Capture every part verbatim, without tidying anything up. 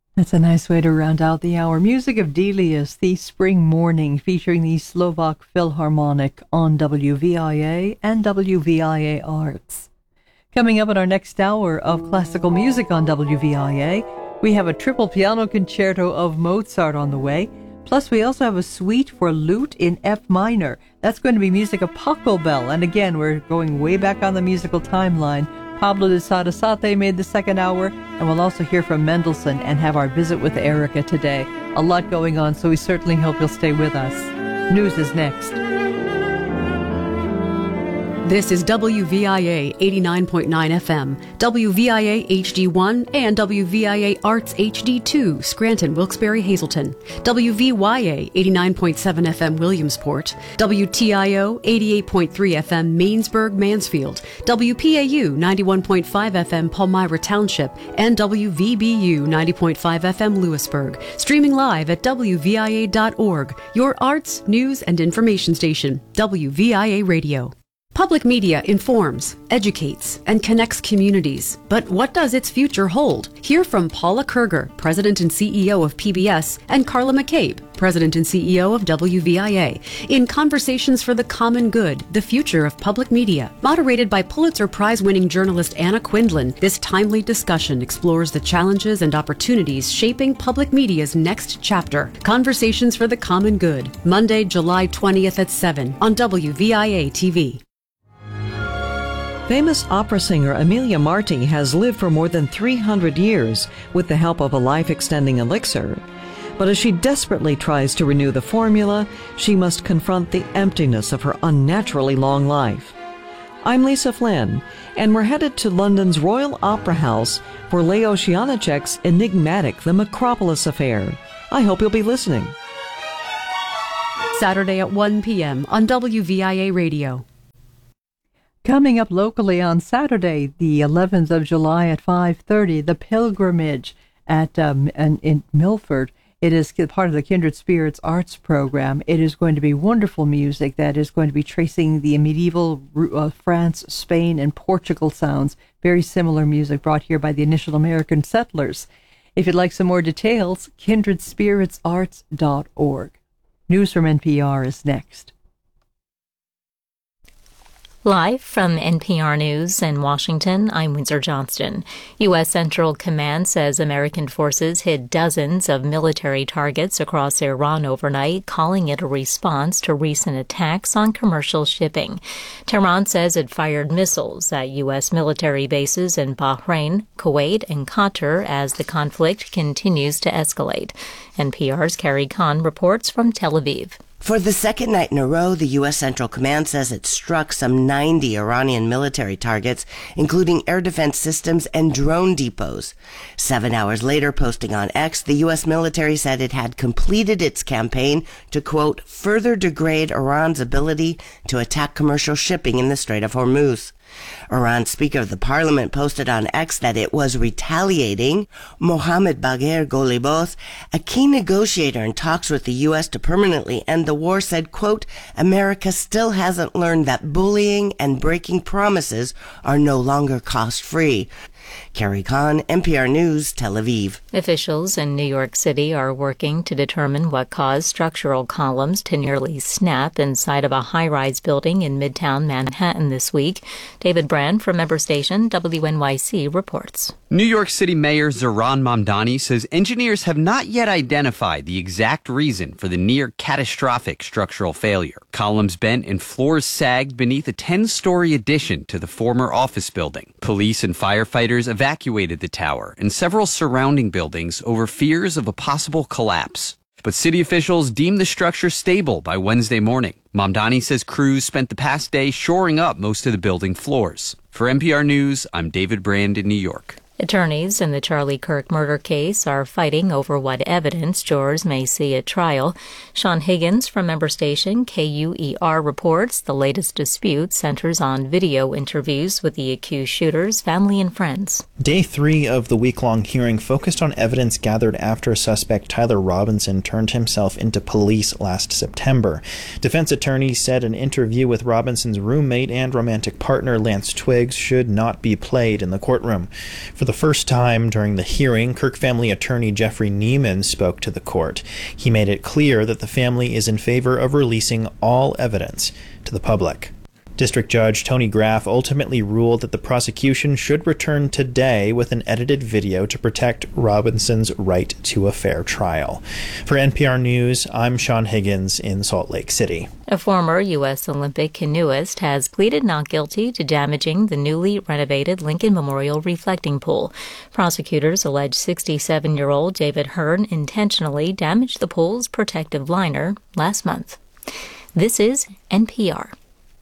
That's a nice way to round out the hour. Music of Delius, The Spring Morning, featuring the Slovak Philharmonic on W V I A and W V I A Arts. Coming up in our next hour of classical music on W V I A, we have a triple piano concerto of Mozart on the way. Plus, we also have a suite for lute in F minor. That's going to be music of Pachelbel. And again, we're going way back on the musical timeline. Pablo de Sarasate made the second hour, and we'll also hear from Mendelssohn and have our visit with Erica today. A lot going on, so we certainly hope you'll stay with us. News is next. This is W V I A eighty-nine point nine F M, W V I A H D one, and W V I A Arts H D two, Scranton, Wilkes-Barre, Hazleton, W V Y A eighty-nine point seven F M, Williamsport, W T I O eighty-eight point three F M, Mainsburg, Mansfield, W P A U ninety-one point five F M, Palmyra Township, and W V B U ninety point five F M, Lewisburg. Streaming live at W V I A dot org, your arts, news, and information station, W V I A Radio. Public media informs, educates, and connects communities. But what does its future hold? Hear from Paula Kerger, President and C E O of P B S, and Carla McCabe, President and C E O of W V I A, in Conversations for the Common Good, the Future of Public Media. Moderated by Pulitzer Prize-winning journalist Anna Quindlen, this timely discussion explores the challenges and opportunities shaping public media's next chapter. Conversations for the Common Good, Monday, July twentieth at seven on W V I A T V. Famous opera singer Amelia Marti has lived for more than three hundred years with the help of a life-extending elixir. But as she desperately tries to renew the formula, she must confront the emptiness of her unnaturally long life. I'm Lisa Flynn, and we're headed to London's Royal Opera House for Leo Janacek's enigmatic The Macropolis Affair. I hope you'll be listening. Saturday at one p.m. on W V I A Radio. Coming up locally on Saturday, the eleventh of July at five thirty, The Pilgrimage at um, in, in Milford. It is part of the Kindred Spirits Arts program. It is going to be wonderful music that is going to be tracing the medieval uh, France, Spain, and Portugal sounds. Very similar music brought here by the initial American settlers. If you'd like some more details, kindred spirits arts dot org. News from N P R is next. Live from N P R News in Washington, I'm Windsor Johnston. U S. Central Command says American forces hit dozens of military targets across Iran overnight, calling it a response to recent attacks on commercial shipping. Tehran says it fired missiles at U S military bases in Bahrain, Kuwait, and Qatar as the conflict continues to escalate. N P R's Carrie Kahn reports from Tel Aviv. For the second night in a row, the U S. Central Command says it struck some ninety Iranian military targets, including air defense systems and drone depots. Seven hours later, posting on X, the U S military said it had completed its campaign to, quote, further degrade Iran's ability to attack commercial shipping in the Strait of Hormuz. Iran's Speaker of the Parliament posted on X that it was retaliating. Mohammad Bagher Ghalibaf, a key negotiator in talks with the U S to permanently end the war, said, quote, America still hasn't learned that bullying and breaking promises are no longer cost-free. Carrie Kahn, N P R News, Tel Aviv. Officials in New York City are working to determine what caused structural columns to nearly snap inside of a high-rise building in Midtown Manhattan this week. David Brand from member station W N Y C reports. New York City Mayor Zohran Mamdani says engineers have not yet identified the exact reason for the near-catastrophic structural failure. Columns bent and floors sagged beneath a ten-story addition to the former office building. Police and firefighters evacuated the tower and several surrounding buildings over fears of a possible collapse. But city officials deemed the structure stable by Wednesday morning. Mamdani says crews spent the past day shoring up most of the building floors. For N P R News, I'm David Brand in New York. Attorneys in the Charlie Kirk murder case are fighting over what evidence jurors may see at trial. Sean Higgins from member station K U E R reports the latest dispute centers on video interviews with the accused shooters, family, and friends. Day three of the week-long hearing focused on evidence gathered after suspect Tyler Robinson turned himself into police last September. Defense attorneys said an interview with Robinson's roommate and romantic partner, Lance Twiggs, should not be played in the courtroom. For the the first time during the hearing, Kirk family attorney Jeffrey Neiman spoke to the court. He made it clear that the family is in favor of releasing all evidence to the public. District Judge Tony Graff ultimately ruled that the prosecution should return today with an edited video to protect Robinson's right to a fair trial. For N P R News, I'm Sean Higgins in Salt Lake City. A former U S Olympic canoeist has pleaded not guilty to damaging the newly renovated Lincoln Memorial reflecting pool. Prosecutors allege sixty-seven-year-old David Hearn intentionally damaged the pool's protective liner last month. This is N P R.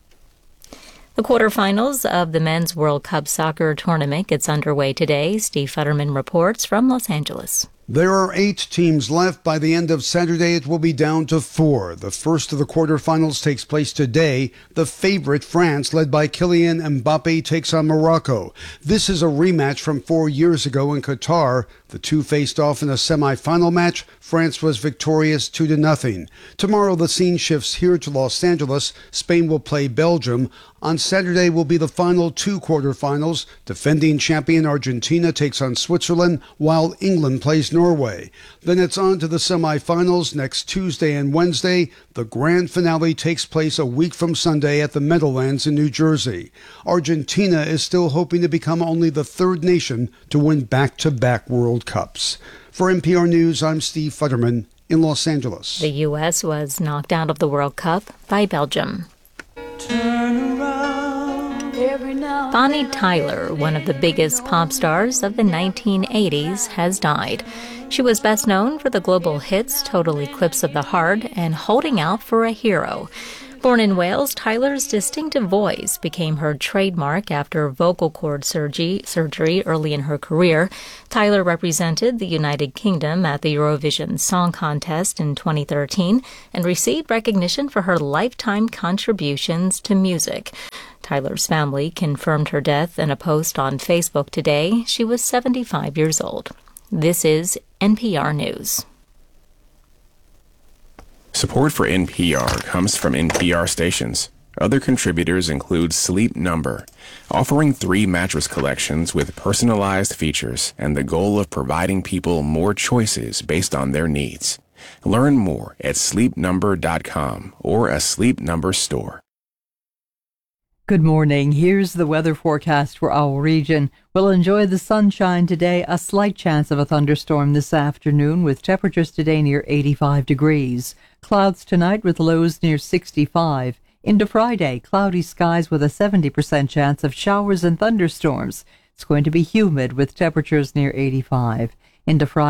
The quarterfinals of the Men's World Cup soccer tournament gets underway today. Steve Futterman reports from Los Angeles. There are eight teams left. By the end of Saturday, it will be down to four. The first of the quarterfinals takes place today. The favorite, France, led by Kylian Mbappe, takes on Morocco. This is a rematch from four years ago in Qatar. The two faced off in a semifinal match. France was victorious two to nothing. Tomorrow, the scene shifts here to Los Angeles. Spain will play Belgium. On Saturday will be the final two quarterfinals. Defending champion Argentina takes on Switzerland, while England plays Norway. Then it's on to the semifinals next Tuesday and Wednesday. The grand finale takes place a week from Sunday at the Meadowlands in New Jersey. Argentina is still hoping to become only the third nation to win back-to-back World Cups. For N P R News, I'm Steve Futterman in Los Angeles. The U S was knocked out of the World Cup by Belgium. Turn around every now Bonnie Tyler, one of the biggest pop stars of the nineteen eighties, has died. She was best known for the global hits Total Eclipse of the Heart and Holding Out for a Hero. Born in Wales, Tyler's distinctive voice became her trademark after vocal cord surgery, surgery early in her career. Tyler represented the United Kingdom at the Eurovision Song Contest in twenty thirteen and received recognition for her lifetime contributions to music. Tyler's family confirmed her death in a post on Facebook today. She was seventy-five years old. This is N P R News. Support for N P R comes from N P R stations. Other contributors include Sleep Number, offering three mattress collections with personalized features and the goal of providing people more choices based on their needs. Learn more at sleep number dot com or a Sleep Number store. Good morning. Here's the weather forecast for our region. We'll enjoy the sunshine today, a slight chance of a thunderstorm this afternoon with temperatures today near eighty-five degrees. Clouds tonight with lows near sixty-five. Into Friday, cloudy skies with a seventy percent chance of showers and thunderstorms. It's going to be humid with temperatures near eighty-five. Into Friday.